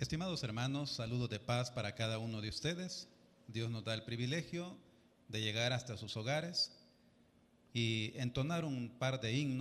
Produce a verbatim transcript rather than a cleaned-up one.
Estimados hermanos, saludos de paz para cada uno de ustedes. Dios nos da el privilegio de llegar hasta sus hogares y entonar un par de himnos